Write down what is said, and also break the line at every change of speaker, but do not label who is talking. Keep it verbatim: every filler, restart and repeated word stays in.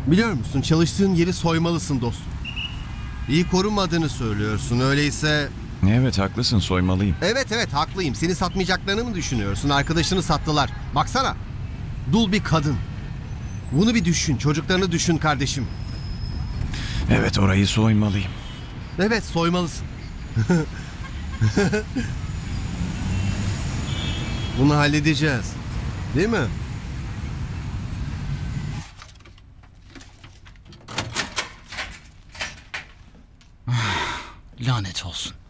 Biliyor musun, çalıştığın yeri soymalısın dostum. İyi korunmadığını söylüyorsun, öyleyse...
Evet, haklısın, soymalıyım.
Evet evet haklıyım. Seni satmayacaklarını mı düşünüyorsun? Arkadaşını sattılar. Baksana. Dul bir kadın. Bunu bir düşün. Çocuklarını düşün kardeşim.
Evet, orayı soymalıyım.
Evet, soymalısın. Bunu halledeceğiz. Değil mi?
Lanet olsun.